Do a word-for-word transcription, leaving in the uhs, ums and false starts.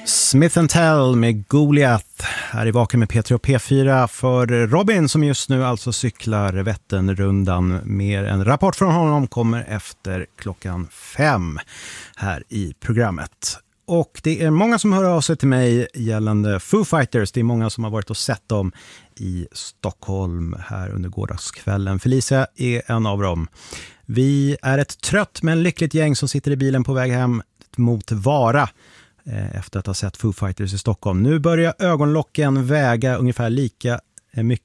Smith and Tell med Goliath här i Vaken med P tre och P fyra för Robin som just nu alltså cyklar Vätternrundan. Mer en rapport från honom kommer efter klockan fem här i programmet. Och det är många som hör av sig till mig gällande Foo Fighters. Det är många som har varit och sett dem i Stockholm här under gårdagskvällen. Felicia är en av dem. Vi är ett trött men lyckligt gäng som sitter i bilen på väg hem mot Vara efter att ha sett Foo Fighters i Stockholm. Nu börjar ögonlocken väga ungefär lika mycket